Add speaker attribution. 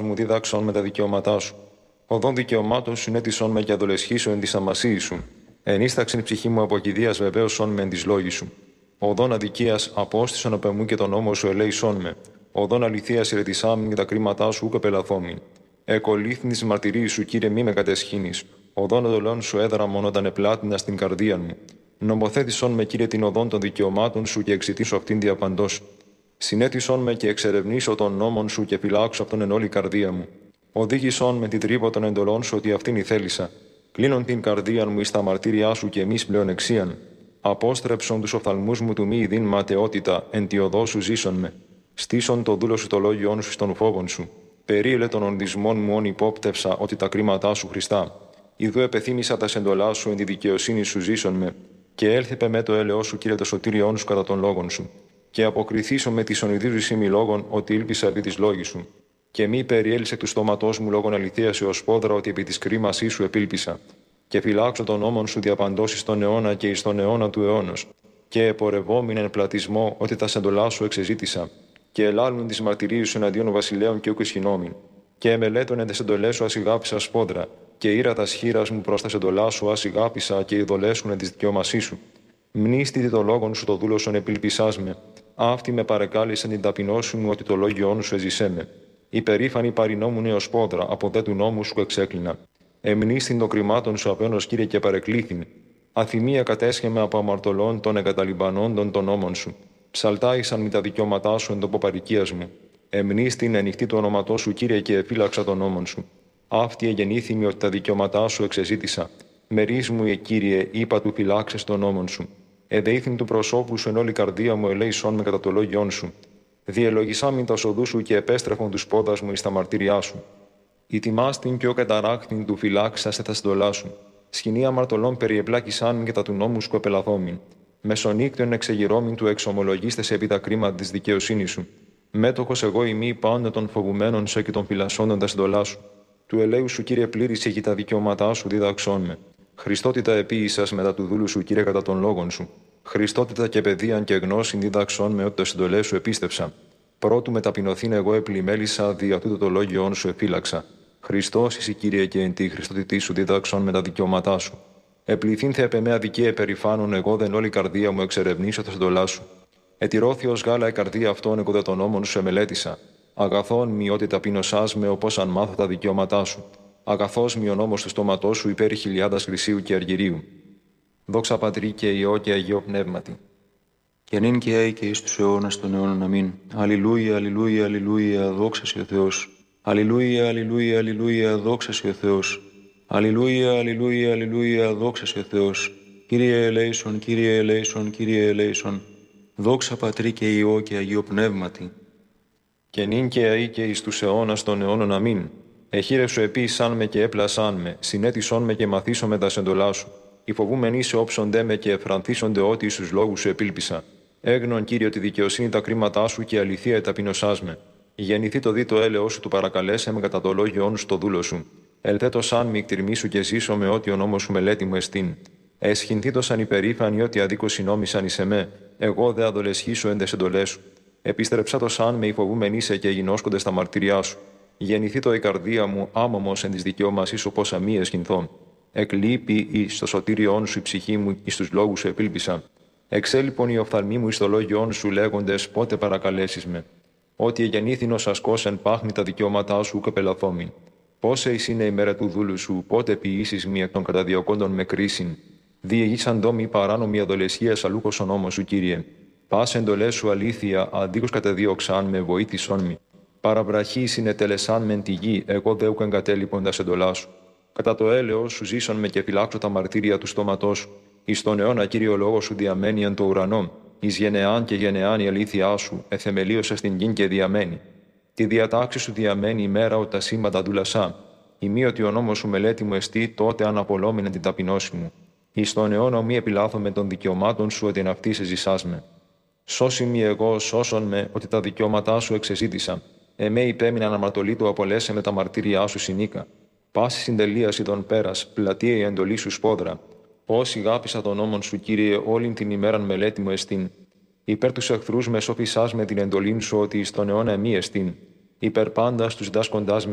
Speaker 1: μου, δίδαξον με τα δικαιώματά σου. Οδόν δικαιωμάτων σου νέτησον με και αδολεσχήσω εν της αμασίης σου. Ενίσταξεν η ψυχή μου από κηδείας βεβαίωσον με εν της λόγης σου. Οδόν αδικίας απόστησον απ' εμού και τον νόμο σου ελέησον με. Οδόν αληθείας ηρετισάμιν και τα κρίματά σου ούκ επελαθόμην. Εκολύθιν της μαρτυρίας σου, Κύριε, μη με κατεσχύνεις. Οδόν οδολών σου έδραμον όταν επλάτινα στην καρδία μου. Νομοθέτησον με, Κύριε, την οδόν των δικαιωμάτων σου και εξητήσω αυτήν διαπαντός. Συνέτησον με και εξερευνήσω των νόμων σου και φυλάξω αυτόν εν όλη καρδία μου. Οδήγησον με την τρύπα των εντολών σου ότι αυτήν ηθέλησα. Κλείνον την καρδία μου εις τα μαρτύριά σου και εμείς πλεονεξίαν. Απόστρεψον τους οφθαλμούς μου του μη ειδήν ματαιότητα, εν τη οδό σου ζήσον με. Στήσον το δούλο σου το λόγιόν σου στον φόβον σου. Περίελε των ονδισμών μου όν υπόπτευσα ότι τα κρίματά σου Χριστά. Ιδού επεθύμησα τα σεντολά σου εν τη δικαιοσύνη σου ζήσον με. Και έλθεπε με το έλεος σου, Κύριε, το σωτήριόν σου κατά των λόγων σου. Και αποκριθήσω με τη ονειδίζουσή μη λόγων ότι ήλπισα επί της λόγης σου. Και μη περιέλυσε του στόματός μου λόγων αληθείας ω πόδρα ότι επί της κρίμασή σου επήλπισα. Και φυλάξω τον νόμον σου διαπαντός εις τον αιώνα και εις τον αιώνα του αιώνος. Και επορευόμην εν πλατισμό ότι τα σεντολά σου εξεζήτησα. Και ελάλουν τις μαρτυρίες σου εναντίον βασιλέων και ούκ ισχυνόμην. Και εμελέτων εν τες εντολές σου ασυγάπησα σπόδρα. Και ήρα τα σχήρας μου προς τα σεντολά σου ασυγάπησα και ειδολέσουν εν της δικαιώμασή σου. Μνήστητη το λόγον σου το δούλωσον επιλπισάς με. Αυτή με παρεκάλεσαν την ταπεινώση μου ότι το λόγιόν σου εζησέ με. Υπερήφανη παρινόμουν έως πόδρα, από δε του νόμου σου εξέκλεινα. Εμνήστην των κρυμάτων σου απένος, Κύριε, και παρεκλήθην. Αθυμία κατέσχεμε από αμαρτωλών των εγκαταλειμπανόντων των νόμων σου. Ψαλτάησαν με τα δικαιώματά σου εν τόπο παροικίας μου. Εμνήστην ενοιχτή του ονόματό σου, Κύριε, και εφύλαξα των νόμων σου. Αυτή εγεννήθημη ότι τα δικαιώματά σου εξεζήτησα. Μερίς μου, Κύριε, είπα του φυλάξε των νόμων σου. Εδέηθην του προσώπου σου εν όλη καρδία μου, ελέησόν με κατά το λόγιόν σου. Διελογισάμιν τα οδού σου και επέστρεφον του πόδας μου εις τα μαρτύριά σου. Ητιμάστην και ο καταράχθην του φυλάξα σε τα στολά σου. Σκηνή αμαρτωλών περιεπλάκησάν και τα του νόμου σου επελαθόμην. Μεσονύκτων εξεγυρώμην του εξομολογίστε σε επί τα κρίματα τη δικαιοσύνη σου. Μέτοχος εγώ ημί πάντα των φοβουμένων σε και των φυλασσόντων τα στολά σου. Του ελέου σου, Κύριε, πλήρησε και τα δικαιώματά σου δίδαξόν με. Χριστότητα επίησας μετά του δούλου σου, Κύριε, κατά των λόγων σου. Χριστότητα και παιδείαν και γνώσιν δίδαξόν με ότι τα συντολές σου επίστεψα. Πρώτου με ταπεινωθήν εγώ επλημέλησα, δια τούτο το λόγιόν σου εφύλαξα. Χριστός εσύ, Κύριε, και εν τη Χριστότητή σου δίδαξον με τα δικαιώματά σου. Επληθύνθε επ' εμέ αδικία επερηφάνων, εγώ δεν όλη καρδία μου εξερευνήσω τα συντολά σου. Ετηρώθη ως γάλα η καρδία αυτών, εγώ δε των νόμων σου εμελέτησα. Αγαθόν μη ότι ταπεινωσάς με, όπως αν μάθω τα δικαιώματά σου. Αγαθός μη ο νόμος του στόματός σου υπέρ χιλιάδας χρυσίου και αργυρίου. Δόξα Πατρί και Υιό και Αγίο Πνεύματι.
Speaker 2: Και νυν και αεί και εις τους αιώνας των αιώνων. Αμήν. Αλληλούια, αλληλούια, αλληλούια, δόξα σοι ο Θεός. Αλληλούια, αλληλούια, αλληλούια, δόξα σοι ο Θεός. Αλληλούια, αλληλούια, αλληλούια, δόξα σοι ο Θεός. Κύριε ελέησον, Κύριε ελέησον, Κύριε ελέησον. Δόξα Πατρί και Υιό και Αγίο Πνεύματι.
Speaker 1: Και νυν και αεί και εις τους αιώνας των αιώνων. Αμήν. Εχείρεσου επίησαν με και έπλασαν με, συνέτησον με και μαθήσον με τα σεντολά σου. Οι φοβούμενοι σε όψονται με και εφρανθίσονται ότι εις τους λόγους σου επήλπισα. Έγνον, Κύριε, τη δικαιοσύνη τα κρίματά σου και αληθεία εταπεινωσάς με. Γεννηθεί το δι το έλεος σου του παρακαλέσε με κατά το λόγιόν σου το δούλο σου. Ελθέτω σαν μη εκτιρμή σου και ζήσω με ό,τι ο νόμος σου μελέτη μου εστίν. Εσχυνθήτω σαν υπερήφανοι ότι αδίκω συνόμησαν εις εμέ. Εγώ δε αδολεσχήσω εν τες εντολές σου. Επίστρεψα το σαν με οι φοβούμενοι σε και γινώσκονται στα μαρτυριά σου. Γεννηθεί το η καρδία μου άμωμος εν της δικαιώμασής όπως αμύ εσχυνθώ. Εκλείπει εις το σωτήριόν σου η ψυχή μου, εις τους λόγους σου επήλπισα. Εξέλιπον οι οφθαλμοί μου εις το λόγιόν σου λέγοντες πότε παρακαλέσεις με. Ότι εγεννήθην ως ασκός εν πάχνη τα δικαιώματά σου καπελαθόμην. Πόσε εις είναι η μέρα του δούλου σου, πότε ποιήσεις μη εκ των καταδιωκόντων με κρίσιν. Διηγήσαν δόμοι παράνομη αδολεσχίας αλούκος ο νόμος σου, Κύριε. Πάσε εντολές σου αλήθεια, αντίκως κατεδίωξαν με βοήθησόν μη. Παραβραχή συνετελεσάν μεν τη γη, εγώ δέουκ εγκατέλειπον τα εντολά σου. Κατά το έλεος σου ζήσον με και φυλάξω τα μαρτύρια του στόματός σου. Εις τον αιώνα, Κύριε, ο λόγος σου διαμένει εν το ουρανό. Εις γενεάν και γενεάν η αλήθειά σου, εθεμελίωσε στην γη και διαμένει. Τη διατάξη σου διαμένει η μέρα ότι τα σήματα δούλασά. Ημί ότι ο νόμος σου μελέτη μου εστί, τότε αναπολόμηνε την ταπεινώση μου. Εις τον αιώνα μη επιλάθω με των δικαιωμάτων σου ότι εν αυτή σε ζησάς με. Σώσι μη εγώ, σώσον με, ότι τα δικαιώματά σου εξεζήτησα. Εμέ υπέμειναν αμαρτωλή του απολέσε με τα μαρτύριά σου συνήκα. Πάση συντελείαση των πέρας, πλατεία η εντολή σου σπόδρα. Όσοι γάπησα τον νόμον σου, Κύριε, όλην την ημέραν μελέτη μου εστίν. Υπέρ τους εχθρούς με σώπησάς με την εντολήν σου ότι εις τον αιώνα εμεί εστίν. Υπέρ πάντα τους δάσκοντάς